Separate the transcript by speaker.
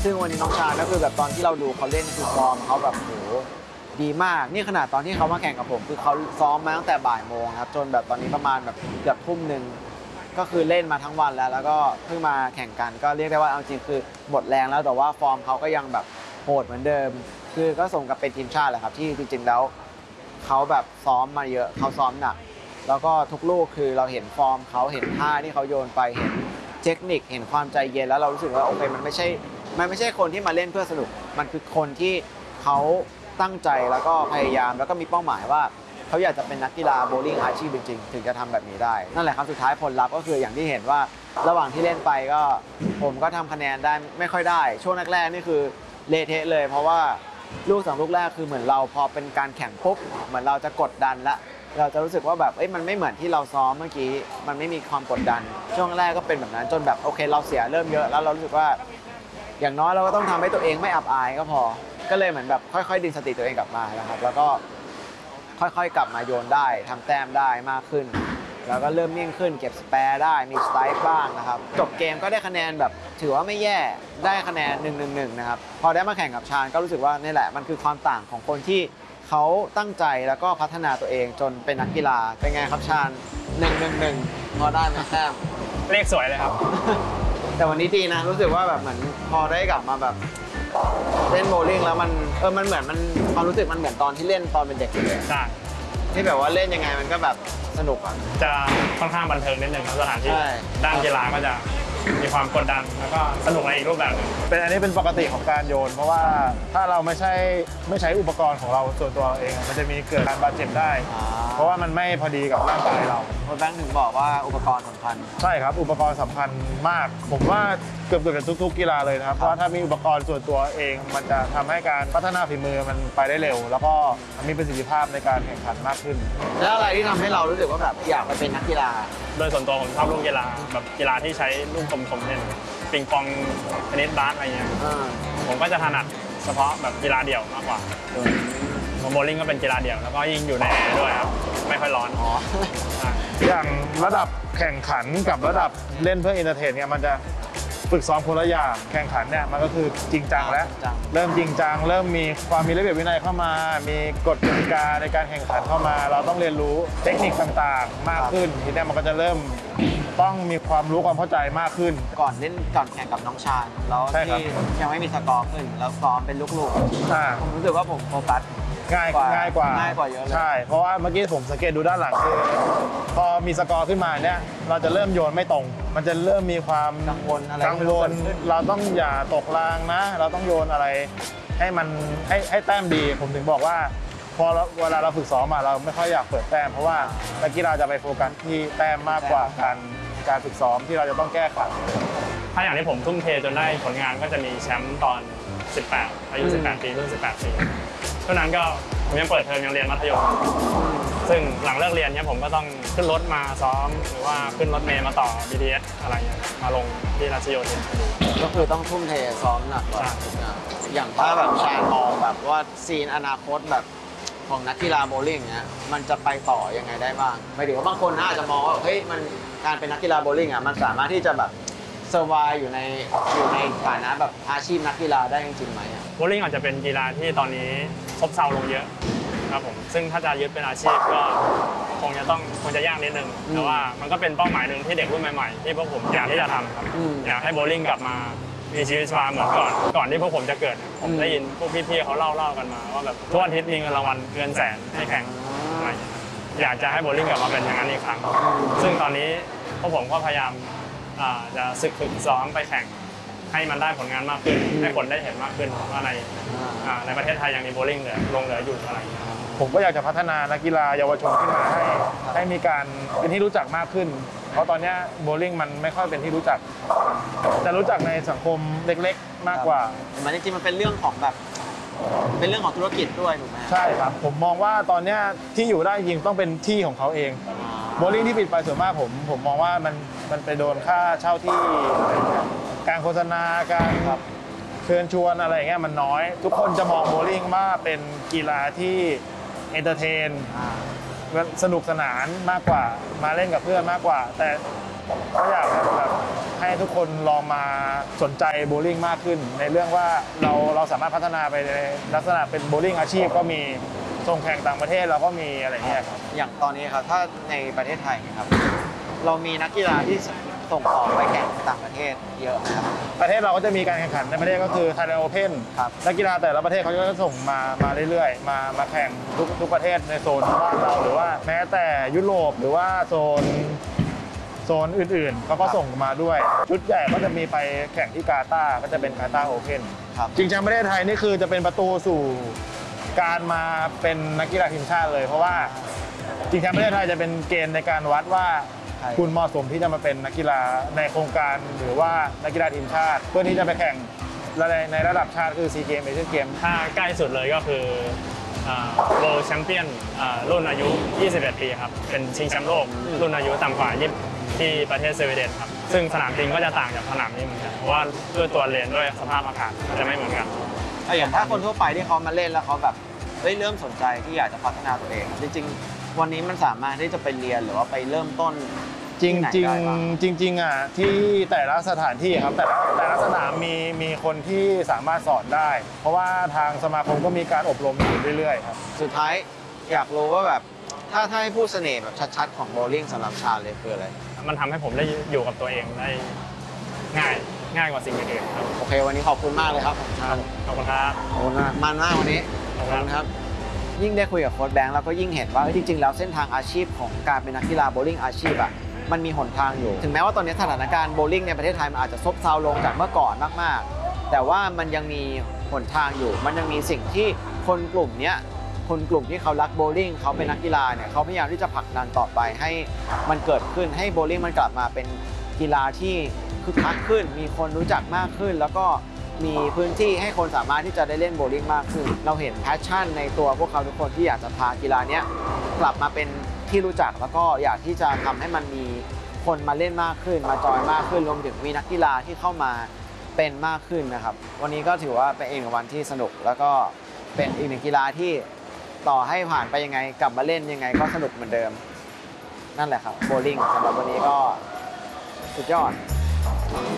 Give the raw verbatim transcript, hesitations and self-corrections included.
Speaker 1: ซึ่งวันนี้น้องชาก็คือแบบตอนที่เราดูเขาเล่นคือฟอร์มเขาแบบโหดีมากนี่ขนาดตอนที่เขามาแข่งกับผมคือเขาซ้อมมาตั้งแต่บ่ายโมงครับจนแบบตอนนี้ประมาณแบบเกือบทุ่มหนึ่งก็คือเล่นมาทั้งวันแล้วแล้วก็เพิ่งมาแข่งกันก็เรียกได้ว่าเอาจริงคือหมดแรงแล้วแต่ว่าฟอร์มเขาก็ยังแบบโหดเหมือนเดิมคือก็สมกับเป็นทีมชาติแหละครับที่จริงๆแล้วเขาแบบซ้อมมาเยอะเขาซ้อมหนักแล้วก็ทุกลูกคือเราเห็นฟอร์มเขาเห็นท่าที่เขาโยนไปเห็นเทคนิคเห็นความใจเย็นแล้วเรารู้สึกว่าโอเคมันไม่ใช่มันไม่ใช่คนที่มาเล่นเพื่อสนุกมันคือคนที่เขาตั้งใจแล้วก็พยายามแล้วก็มีเป้าหมายว่าเขาอยากจะเป็นนักกีฬาโบว์ลิ่งอาชีพจริงๆถึงจะทำแบบนี้ได้นั่นแหละครับสุดท้ายผลลัพธ์ก็คืออย่างที่เห็นว่าระหว่างที่เล่นไปก็ผมก็ทำคะแนนได้ไม่ค่อยได้ช่วงแรกๆนี่คือเละเทะเลยเพราะว่าลูกสองลูกแรกคือเหมือนเราพอเป็นการแข่งปุ๊บเหมือนเราจะกดดันละเราจะรู้สึกว่าแบบเอ้ยมันไม่เหมือนที่เราซ้อมเมื่อกี้มันไม่มีความกดดันช่วงแรกก็เป็นแบบนั้นจนแบบโอเคเราเสียเริ่มเยอะแล้วเรารู้สึกว่าอย่างน้อยเราก็ต้องทำให้ตัวเองไม่อับอายก็พอก็เลยเหมือนแบบค่อยๆดึงสติตัวเองกลับมานะครับแล้วก็ค่อยๆกลับมาโยนได้ทำแต้มได้มากขึ้นแล้วก็เริ่มนิ่งขึ้นเก็บสแปร์ได้มีสไตล์บ้างนะครับจบเกมก็ได้คะแนนแบบถือว่าไม่แย่ได้คะแนนหนึ่งหนึ่งหนึ่งนะครับพอได้มาแข่งกับชาญก็รู้สึกว่านี่แหละมันคือความต่างของคนที่เขาตั้งใจแล้วก็พัฒนาตัวเองจนเป็นนักกีฬาเป็นไงครับชาญหนึ่งหนึ่งหนึ่งพอได้ไหมแต้ม
Speaker 2: เลขสวยเลยครับ
Speaker 1: แต่วันนี้ดีนะรู้สึกว่าแบบเหมือนพอได้กลับมาแบบเล่นโบว์ลิ่งแล้วมันเออมันเหมือนมันความรู้สึกมันเหมือนตอนที่เล่นตอนเป็นเด็กเลย
Speaker 2: ใช่
Speaker 1: ที่แบบว่าเล่นยังไงมันก็แบบสนุกอ่ะ
Speaker 2: จะค่อนข้างบันเทิงนิดนึงครับสถานที่ด้านกีฬาก็จะมีความกดดันแล้วก็สนุกในอีกรูปแบบนึง
Speaker 3: เป็นอันนี้เป็นปกติของการโยนเพราะว่าถ้าเราไม่ใช่ไม่ใช้อุปกรณ์ของเราส่วนตัวเองมันจะมีเกิดการบาดเจ็บได้เพราะว่ามันไม่พอดีกับร่างกายเรา
Speaker 1: คนแบงค์ถึงบอกว่าอุปกรณ์สำคัญ
Speaker 3: ใช่ครับอุปกรณ์สำคัญมากผมว่าเกือบเกือบทุกๆกีฬาเลยนะครับเพราะถ้ามีอุปกรณ์ส่วนตัวเองมันจะทำให้การพัฒนาฝีมือมันไปได้เร็วแล้วก็มีประสิทธิภาพในการแข่งขันมากขึ้น
Speaker 1: แล้วอะไรที่ทำให้เรารู้สึกว่าแบบอยากไปเป็นนักกีฬา
Speaker 2: โดยส่วนตัวผมชอบลูกกีฬาแบบกีฬาที่ใช้ลูกกลมๆเล่นปิงปองเทนนิสบาสอะไรเงี้ยผมก็จะถนัดเฉพาะแบบกีฬาเดี่ยวมากกว่าโบว์ลิ่งก็เป็นกีฬาเดี่ยวแล้วก็ยิ่งอยู่ในแอร์ด้วยครับไม่ค่อยร้อนอ๋อ
Speaker 3: อย่างระดับแข่งขันกับระดับเล่นเพื่อเอนเตอร์เทนเนี่ยมันจะฝึกซ้อมคนละอย่างแข่งขันเนี่ยมันก็คือจริงจังแล้วเริ่มจริงจังเริ่มมีความมีระเบียบวินัยเข้ามามีกฎกติกาในการแข่งขันเข้ามาเราต้องเรียนรู้เทคนิคต่างๆมากขึ้นทีนี้มันก็จะเริ่มต้องมีความรู้ความเข้าใจมากขึ้น
Speaker 1: ก่อนเล่นก่อนแข่งกับน้องชาญแล้วที่ยังไม่มีสกอร์ขึ้นแล้วซ้อมเป็นลูกๆผมรู้สึกว่าผมโฟกัส
Speaker 3: ง่ายง่ายกว่า
Speaker 1: ง่ายกว่าเยอะเลย
Speaker 3: ใช่เพราะว่าเมื่อกี้ผมสังเกตดูด้านหลังคือพอมีสกอร์ขึ้นมาเนี่ยเราจะเริ่มโยนไม่ตรงมันจะเริ่มมีความ
Speaker 1: กังวลอะไร
Speaker 3: กังวลเราต้องอย่าตกรางนะเราต้องโยนอะไรให้มันให้ให้แต้มดีผมถึงบอกว่าพอเวลาเราฝึกซ้อมมาเราไม่ค่อยอยากเปิดแต้มเพราะว่านักกีฬาจะไปโฟกัสที่แต้มมากกว่าการการฝึกซ้อมที่เราจะต้องแก้ไข
Speaker 2: ถ้าอย่างที่ผมทุ่มเทจนได้ผลงานก็จะมีแชมป์ตอนสิบแปดอายุสิบแปดปีรุ่นสิบแปดปีช่วงนั้นก็ผมยังเปิดเทอมยังเรียนมัธยมซึ่งหลังเลิกเรียนเนี่ยผมก็ต้องขึ้นรถมาซ้อมหรือว่าขึ้นรถเมล์มาต่อ บี ที เอส อะไรเงี้ยมาลงที่รัชโยธิน
Speaker 1: ก็คือต้องทุ่มเทซ้อมหนักกว่าอย่างถ้าแบบชาญมองแบบว่าซีนอนาคตแบบของนักกีฬาโบว์ลิ่งเนี้ยมันจะไปต่อยังไงได้บ้างหมายถึงว่าบางคนน่าจะมองว่าเฮ้ยมันการเป็นนักกีฬาโบว์ลิ่งอ่ะมันสามารถที่จะแบบเซอร์ไวอยู่ในอยู่ในฐานะแบบอาชีพนักกีฬาได้จริงๆไหม
Speaker 2: โบว์ลิ่งอาจจะเป็นกีฬาที่ตอนนี้ซบเซาลงเยอะครับผมซึ่งถ้าจะยึดเป็นอาชีพก็คงจะต้องคงจะยากนิดนึงแต่ว่ามันก็เป็นเป้าหมายหนึ่งที่เด็กรุ่นใหม่ๆที่พวกผมอยากที่จะทำครับอยากให้โบว์ลิ่งกลับมามีชีวิตชีวาเหมือนก่อนก่อนที่พวกผมจะเกิดผมได้ยินพวกพี่ๆเขาเล่าเล่ากันมาว่าแบบทุกอาทิตย์มีเงินรางวัลเงินแสนให้แข่งอะไรอยากจะให้โบว์ลิ่งกลับมาเป็นอย่างนั้นอีกครั้งซึ่งตอนนี้พวกผมก็พยายามจะศึกฝึกซ้อมไปแข่งให้มันได้ผลงานมากขึ้นให้คนได้เห็นมากขึ้นว่าในในประเทศไทยยังมีโบว์ลิ่งเหลือลงเหลืออยู่อะไร
Speaker 3: ผมก็อยากจะพัฒนานักกีฬาเยาวชนขึ้นมาให้ให้มีการเป็นที่รู้จักมากขึ้นเพราะตอนนี้โบว์ลิ่งมันไม่ค่อยเป็นที่รู้จักจะรู้จักในสังคมเล็กๆมากกว่า
Speaker 1: มันจริงๆมันเป็นเรื่องของแบบเป็นเรื่องของธุรกิจด้วยถูกไหม
Speaker 3: ใช่ครับผมมองว่าตอนนี้ที่อยู่ได้จริงต้องเป็นที่ของเขาเองโบว์ลิ่งที่ปิดไปส่วนมากผมผมมองว่ามันมันไปโดนค่าเช่าที่การโฆษณาการเชิญชวนอะไรอย่างเงี้ยมันน้อยทุกคนจะมองโบว์ลิ่งว่าเป็นกีฬาที่เอนเตอร์เทนสนุกสนานมากกว่ามาเล่นกับเพื่อนมากกว่าแต่ก็อยากแบบให้ทุกคนลองมาสนใจโบว์ลิ่งมากขึ้น ในเรื่องว่าเราเราสามารถพัฒนาไปในลักษณะเป็นโบว์ลิ่งอาชีพก็มีส่งแข่งต่างประเทศเราก็มีอะไรเงี้ยครับ
Speaker 1: อย่างตอนนี้ครับถ้าในประเทศไทยครับเรามีนักกีฬาที่ส่งออกไปแข่งต่างประเทศเยอะนะครับ
Speaker 3: ประเทศเราก็จะมีการแข่งขันในประเทศก็คือ Thailand Open
Speaker 1: ครับ
Speaker 3: นักกีฬาแต่ละประเทศเขาก็จะส่งมามาเรื่อยๆ มามาแข่งทุกทุกประเทศในโซนบ้านเราหรือว่าแม้แต่ยุโรปหรือว่าโซนโซนอื่นๆเขาก็ส่งมาด้วย ชุดใหญ่ก็จะมีไปแข่งที่กาตาร์ก็จะเป็นกาตาร์โอเพน
Speaker 1: ครับ
Speaker 3: จริงจังประเทศไทยนี่คือจะเป็นประตูสู่การมาเป็นนักกีฬาทีมชาติเลย เพราะว่าจริงจังประเทศไทยจะเป็นเกณฑ์ในการวัดว่า
Speaker 1: ใช่
Speaker 3: คุณเหมาะสมที่จะมาเป็นนักกีฬาในโครงการหรือว่านักกีฬาทีมชาติ เพื่อที่จะไปแข่งในในระดับชาติคือซีเกมเอเชียนเกม
Speaker 2: ถ้าใกล้สุดเลยก็คือโวลด์แชมเปี้ยนรุ่นอายุ ยี่สิบเอ็ด ปีครับ เป็นชิงแชมป์โลกรุ่นอายุต่ำกว่ายี่สิบที่ประเทศสวีเดนครับ ซึ่งสนามจริงก็จะต่างจากสนามนี้เหมือนกัน เพราะว่าด้วยตัวเลนด้วยสภาพอากาศจะไม่เหมือนกัน
Speaker 1: อย่างถ้าคนทั่วไปที่เขามาเล่นแล้วเขาแบบเฮ้ยเริ่มสนใจที่อยากจะพัฒนาตัวเอง จริงๆ วันนี้มันสามารถที่จะไปเรียนหรือว่าไปเริ่มต้น
Speaker 3: จริง
Speaker 1: ที่
Speaker 3: จริ
Speaker 1: ไหน
Speaker 3: ง
Speaker 1: ได้บ้าง
Speaker 3: จริงจริงๆอ่ะที่แต่ละสถานที่ครับแต่ละแต่ละสนามมีมีคนที่สามารถสอนได้ เพราะว่าทางสมาคมก็มีการอบรมอยู่เรื่อยๆครับ
Speaker 1: สุดท้ายอยากรู้ว่าแบบถ้าถ้าให้พูดเสน่ห์แบบชัดๆของโบว์ลิ่งสำหรับชาเลยคืออะไร
Speaker 2: มันทำให้ผมได้อยู่กับตัวเองได้ง่ายง่ายกว่าสิ่งอื่นๆครับ
Speaker 1: โอเค วันนี้ขอบคุณมากเลยครับผมชา
Speaker 2: ขอบคุณครับ
Speaker 1: ขอบคุณมากมันมากวันนี้
Speaker 2: ขอบคุณครับ
Speaker 1: ยิ่งได้คุยกับโค้ชแบงค์เราก็ยิ่งเห็นว่าเอ้ยจริงๆแล้วเส้นทางอาชีพของการเป็นนักกีฬาโบว์ลิ่งอาชีพอ่ะมันมีหนทางอยู่ ถึงแม้ว่าตอนนี้สถานการณ์โบว์ลิ่งในประเทศไทยมันอาจจะซบเซาลงจากเมื่อก่อนมากๆ แต่ว่ามันยังมีหนทางอยู่ มันยังมีสิ่งที่คนกลุ่มเนี้ยคนกลุ่มที่เขารักโบว์ลิ่งเขาเป็นนักกีฬาเนี่ยเขาพยายามที่จะผลักดันต่อไปให้มันเกิดขึ้นให้โบว์ลิ่งมันกลับมาเป็นกีฬาที่คึกคักขึ้น มีคนรู้จักมากขึ้น แล้วก็มีพื้นที่ให้คนสามารถที่จะได้เล่นโบว์ลิ่งมากขึ้น เราเห็นแพชชั่นในตัวพวกเขาทุกคนที่อยากจะพากีฬาเนี้ยกลับมาเป็นที่รู้จักแล้วก็อยากที่จะทำให้มันมีคนมาเล่นมากขึ้น มาจอยมากขึ้นรวมถึงมีนักกีฬาที่เข้ามาเป็นมากขึ้นนะครับ วันนี้ก็ถือว่าเป็นอีกหนึ่งวันที่สนุก แล้วก็เป็นอีกหนึ่งกีฬาที่ต่อให้ผ่านไปยังไงกลับมาเล่นยังไงก็สนุกเหมือนเดิม นั่นแหละครับโบว์ลิ่งสำหรับวันนี้ก็สุดยอด